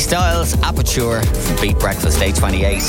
Styles, Aperture from Beat Breakfast, 8:28.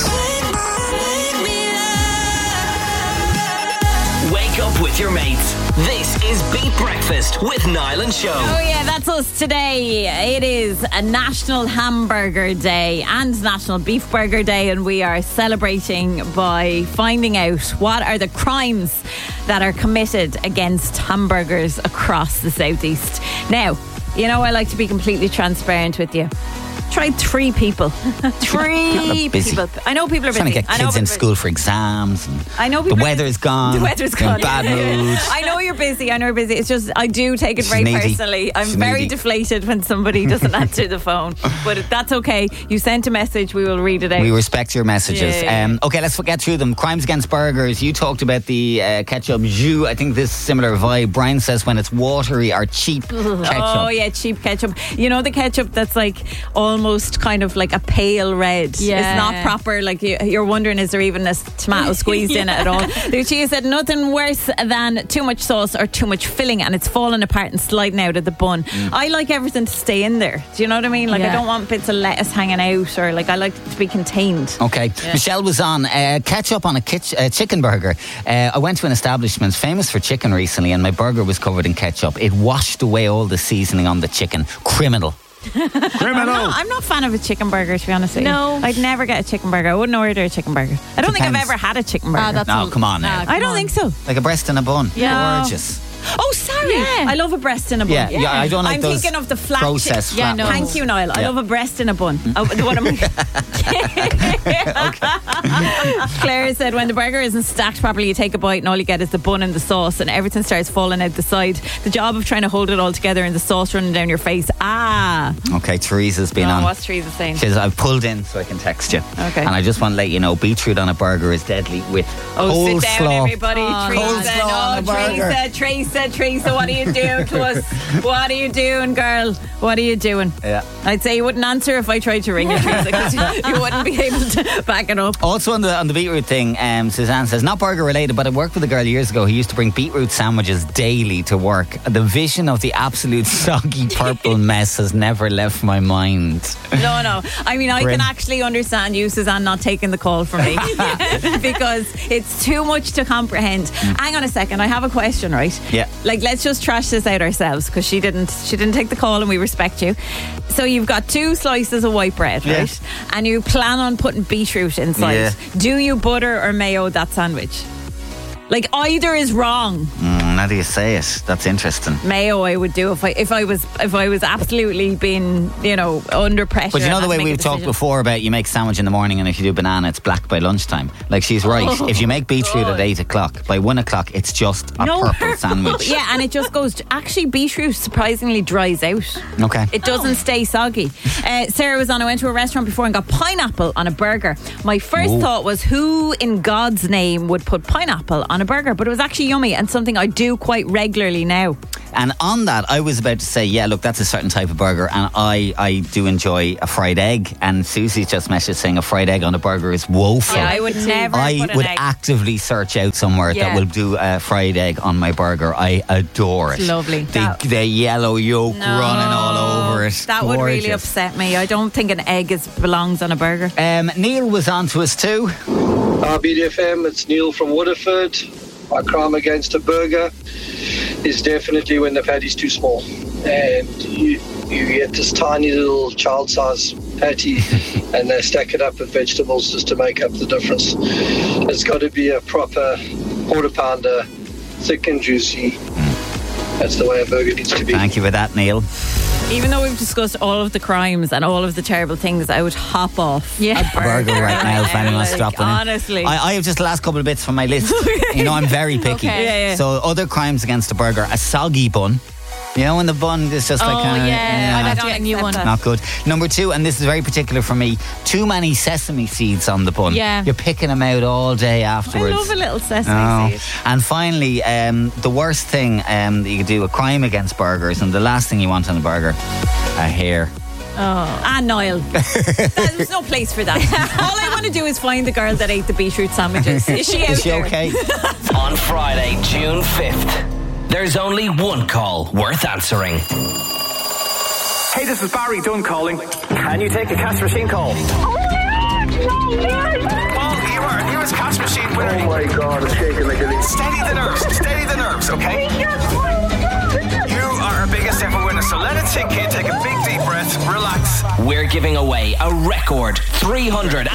Wake up with your mates. This is Beat Breakfast with Niall and Show. Oh yeah, that's us today. It is a National Hamburger Day and National Beef Burger Day, and we are celebrating by finding out what are the crimes that are committed against hamburgers across the southeast. Now, you know, I like to be completely transparent with you. Tried 3 people. Three people. I know people are busy. Trying to get kids in school for exams. And I know the weather's gone. The weather's You're gone. in bad mood. I know you're busy. It's just I do take it very personally. I'm very deflated when somebody doesn't answer the phone. But that's okay. You sent a message. We will read it out. We respect your messages. Yeah. Okay, let's get through them. Crimes against burgers. You talked about the ketchup jus. I think this similar vibe. Brian says when it's watery or cheap ketchup. Oh yeah, cheap ketchup. You know the ketchup that's like almost kind of like a pale red. Yeah. It's not proper. Like you're wondering, is there even a tomato squeezed in it at all? Lucia said nothing worse than too much sauce or too much filling and it's falling apart and sliding out of the bun. I like everything to stay in there. Do you know what I mean? Like I don't want bits of lettuce hanging out, or like I like it to be contained. Okay. Yeah. Michelle was on ketchup on a chicken burger. I went to an establishment famous for chicken recently, and my burger was covered in ketchup. It washed away all the seasoning on the chicken. Criminal. I'm not a fan of a chicken burger, to be honest with you. No. I'd never get a chicken burger. I wouldn't order a chicken burger. I don't think I've ever had a chicken burger. Come on now. I don't think so. Like a breast in a bun. Yeah. Gorgeous. Oh, sorry. Yeah. I love a breast in a bun. Yeah, I don't like I'm those thinking of the flat processed flat no. ones. Thank you, Niall. I Yeah. love a breast in a bun. What am I? Claire said when the burger isn't stacked properly, you take a bite and all you get is the bun and the sauce, and everything starts falling out the side. The job of trying to hold it all together and the sauce running down your face. Okay, Teresa's been on. What's Teresa saying? She says, I've pulled in so I can text you. Okay. And I just want to let you know, beetroot on a burger is deadly with coleslaw. Sit down, everybody. Coleslaw on a burger. Teresa, what are you doing to us? What are you doing, girl? What are you doing? Yeah. I'd say you wouldn't answer if I tried to ring you, Teresa, because you wouldn't be able to back it up. Also on the beetroot thing, Suzanne says, not burger related, but I worked with a girl years ago who used to bring beetroot sandwiches daily to work. The vision of the absolute soggy purple mess has never left my mind. No. I mean, I can actually understand you, Suzanne, not taking the call from me because it's too much to comprehend. Hang on a second, I have a question, right? Yeah. Like, let's just trash this out ourselves because she didn't take the call and we respect you. So you've got 2 slices of white bread, right? Yeah. And you plan on putting beetroot inside. Yeah. Do you butter or mayo that sandwich? Like, either is wrong. How do you say it? That's interesting. Mayo, I would do if I was absolutely being, under pressure. But you know the way we've talked before about you make sandwich in the morning and if you do banana, it's black by lunchtime. Like, she's right. If you make beetroot at 8 o'clock, by 1 o'clock, it's just a purple sandwich. Yeah, and it just goes. Actually, beetroot surprisingly dries out. Okay. It doesn't stay soggy. Sarah was on. I went to a restaurant before and got pineapple on a burger. My first thought was, who in God's name would put pineapple on a burger? But it was actually yummy and something I do quite regularly now. And on that, I was about to say, yeah, look, that's a certain type of burger, and I do enjoy a fried egg. And Susie's just messaged saying a fried egg on a burger is woeful. Yeah, I would never. I put an would egg. actively search out somewhere that will do a fried egg on my burger. I adore it. It's lovely. The yellow yolk running all over it. That would really upset me. I don't think an egg belongs on a burger. Neil was on to us too. BDFM, it's Neil from Waterford. My crime against a burger is definitely when the patty's too small and you get this tiny little child-size patty and they stack it up with vegetables just to make up the difference. It's got to be a proper quarter-pounder, thick and juicy. That's the way a burger needs to be. Thank you for that, Neil. Even though we've discussed all of the crimes and all of the terrible things, I would hop off a burger right now if anyone's dropping in. Honestly. I have just the last couple of bits from my list. I'm very picky. Okay. Yeah. So other crimes against a burger, a soggy bun. When the bun is just like I'd have to get a new one. Not good. Number 2, and this is very particular for me, too many sesame seeds on the bun. Yeah. You're picking them out all day afterwards. I love a little sesame seed. And finally, the worst thing that you could do, a crime against burgers, and the last thing you want on a burger, a hair. Niall. There's no place for that. All I want to do is find the girl that ate the beetroot sandwiches. Is she out there? Okay? On Friday, June 5th, there's only one call worth answering. Hey, this is Barry Dunn calling. Can you take a cash machine call? Oh my God, no, Paul, you are a newest cash machine winner. Oh my God, I'm shaking like a leaf. Steady the nerves, okay? You are our biggest ever winner, so let it sink in. Take a big deep breath, relax. We're giving away a record €306,000.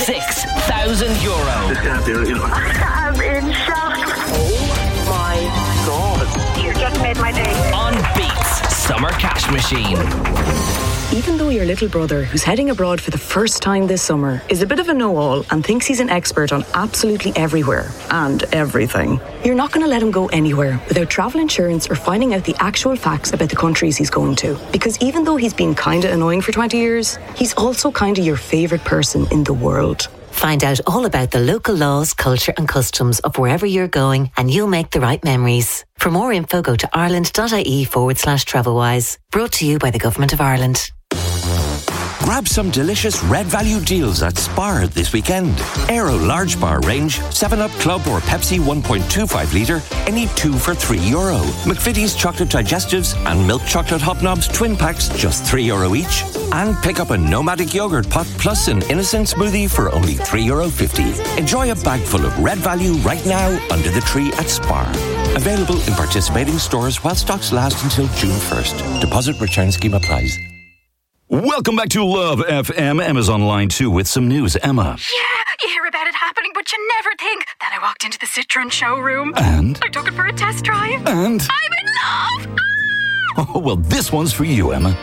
This can't be real. I'm in shock. Oh my God. You just made my day. On Beats Summer Cash Machine. Even though your little brother, who's heading abroad for the first time this summer, is a bit of a know-all and thinks he's an expert on absolutely everywhere and everything, you're not going to let him go anywhere without travel insurance or finding out the actual facts about the countries he's going to. Because even though he's been kinda annoying for 20 years, he's also kinda your favourite person in the world. Find out all about the local laws, culture and customs of wherever you're going and you'll make the right memories. For more info, go to ireland.ie/travelwise. Brought to you by the Government of Ireland. Grab some delicious Red Value deals at Spar this weekend. Aero Large Bar range, 7-Up Club or Pepsi 1.25 litre, any 2 for €3. McVitie's chocolate digestives and milk chocolate hobnobs twin packs, just €3 each. And pick up a Nomadic yogurt pot plus an innocent smoothie for only €3.50. Enjoy a bag full of Red Value right now under the tree at Spar. Available in participating stores while stocks last until June 1st. Deposit return scheme applies. Welcome back to Love FM. Emma's on line 2 with some news. Emma. Yeah, you hear about it happening, but you never think. Then I walked into the Citroen showroom. And? I took it for a test drive. And? I'm in love! Oh, well, this one's for you, Emma.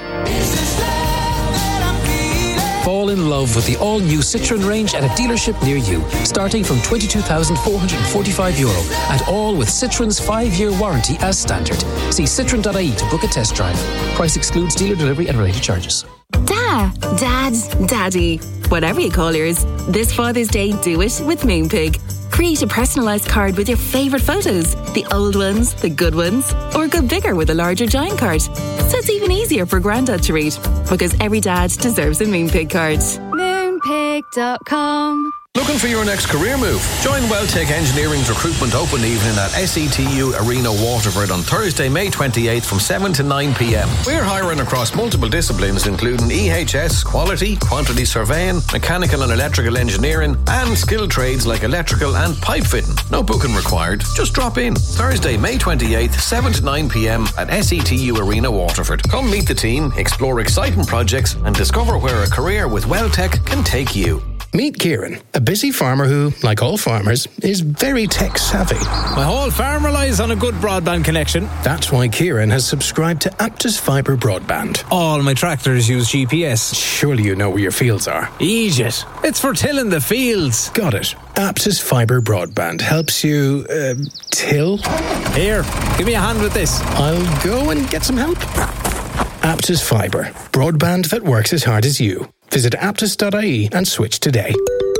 Fall in love with the all-new Citroen range at a dealership near you, starting from €22,445, and all with Citroen's 5-year warranty as standard. See citroen.ie to book a test drive. Price excludes dealer delivery and related charges. Dad, Daddy, whatever you call yours, this Father's Day, do it with Moonpig. Create a personalised card with your favourite photos, the old ones, the good ones, or go bigger with a larger giant card. So it's even easier for Grandad to read, because every dad deserves a Moonpig card. Moonpig.com. Looking for your next career move? Join Welltech Engineering's recruitment open evening at SETU Arena Waterford on Thursday, May 28th from 7 to 9 p.m. We're hiring across multiple disciplines including EHS, quality, quantity surveying, mechanical and electrical engineering and skilled trades like electrical and pipe fitting. No booking required. Just drop in. Thursday, May 28th, 7 to 9 p.m. at SETU Arena Waterford. Come meet the team, explore exciting projects and discover where a career with Welltech can take you. Meet Kieran, a busy farmer who, like all farmers, is very tech-savvy. My whole farm relies on a good broadband connection. That's why Kieran has subscribed to Aptus Fibre Broadband. All my tractors use GPS. Surely you know where your fields are. Egypt. It's for tilling the fields. Got it. Aptus Fibre Broadband helps you, till? Here, give me a hand with this. I'll go and get some help. Aptus Fibre. Broadband that works as hard as you. Visit aptus.ie and switch today.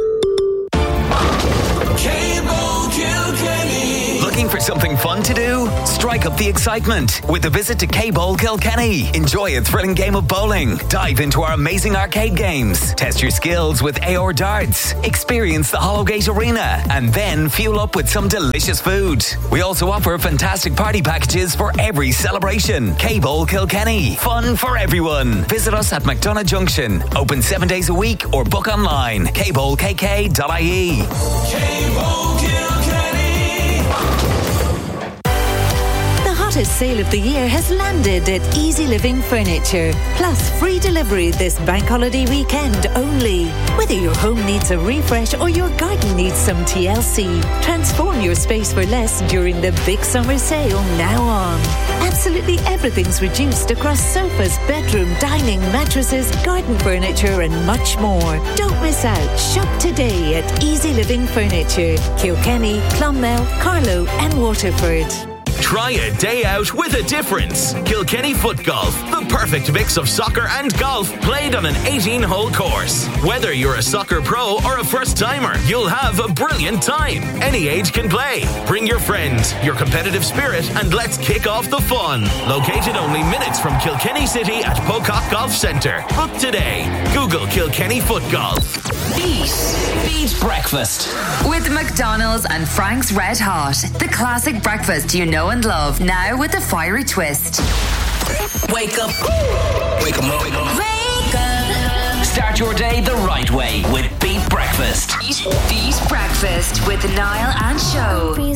Looking for something fun to do? Strike up the excitement with a visit to K-Bowl Kilkenny. Enjoy a thrilling game of bowling. Dive into our amazing arcade games. Test your skills with AR darts. Experience the Hollowgate Arena. And then fuel up with some delicious food. We also offer fantastic party packages for every celebration. K-Bowl Kilkenny. Fun for everyone. Visit us at McDonagh Junction. Open 7 days a week or book online. kbowlkk.ie. K-Bowl The hottest sale of the year has landed at Easy Living Furniture. Plus free delivery this bank holiday weekend only. Whether your home needs a refresh or your garden needs some TLC, transform your space for less during the big summer sale now on. Absolutely everything's reduced across sofas, bedroom, dining, mattresses, garden furniture and much more. Don't miss out. Shop today at Easy Living Furniture, Kilkenny, Clonmel, Carlow and Waterford. Try a day out with a difference. Kilkenny Foot Golf, the perfect mix of soccer and golf played on an 18-hole course. Whether you're a soccer pro or a first-timer, you'll have a brilliant time. Any age can play. Bring your friends, your competitive spirit, and let's kick off the fun. Located only minutes from Kilkenny City at Pocock Golf Centre. Book today. Google Kilkenny Foot Golf. Beat Breakfast. With McDonald's and Frank's Red Hot. The classic breakfast you know and love, now with a fiery twist. Wake up. Wake up. Wake up. your day the right way with Beat Breakfast. Beat Breakfast with Niall and Show.